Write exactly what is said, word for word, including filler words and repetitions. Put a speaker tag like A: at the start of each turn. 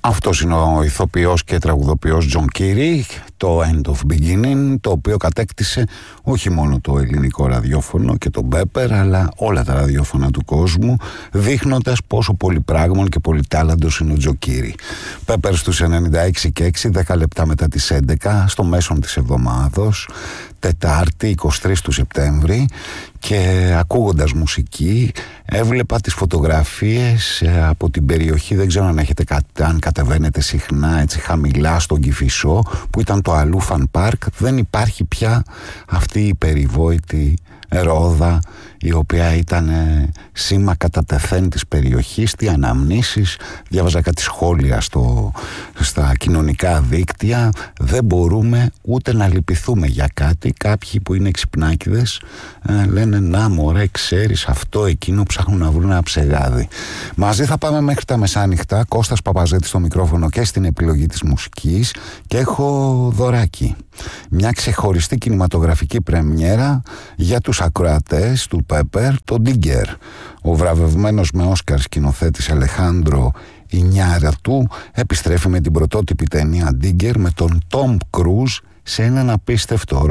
A: Αυτός είναι ο ηθοποιός και τραγουδοποιός Τζον Κίρι, το End of Beginning, το οποίο κατέκτησε όχι μόνο το ελληνικό ραδιόφωνο και το Πέπερ, αλλά όλα τα ραδιόφωνα του κόσμου, δείχνοντας πόσο πολυπράγμων και πολυτάλαντος είναι ο Τζον Κίρι. Πέπερ στους ενενήντα έξι και έξι, δέκα λεπτά μετά τις έντεκα, στο μέσον της εβδομάδος, Τετάρτη, εικοστή τρίτη του Σεπτέμβρη, και ακούγοντας μουσική έβλεπα τις φωτογραφίες από την περιοχή, δεν ξέρω αν, έχετε, αν κατεβαίνετε συχνά έτσι χαμηλά στον Κηφισό, που ήταν το Αλούφαν Πάρκ. Δεν υπάρχει πια αυτή η περιβόητη ρόδα, η οποία ήταν σήμα κατά τεθέν της περιοχής. Τι αναμνήσεις, διάβαζα κάτι σχόλια στο, στα κοινωνικά δίκτυα. Δεν μπορούμε ούτε να λυπηθούμε για κάτι. Κάποιοι που είναι ξυπνάκηδες ε, λένε να μωρέ, ξέρεις αυτό εκείνο, ψάχνουν να βρουν ένα ψεγάδι. Μαζί θα πάμε μέχρι τα μεσάνυχτα. Κώστας Παπαζέτης στο μικρόφωνο και στην επιλογή της μουσικής, και έχω δωράκι, μια ξεχωριστή κινηματογραφική πρεμιέρα για τους ακροατές του Πέπερ, το Digger. Ο βραβευμένος με Όσκαρ σκηνοθέτης Αλεχάνδρο Ινιάρατου επιστρέφει με την πρωτότυπη ταινία Digger με τον Τόμ Κρούζ σε έναν απίστευτο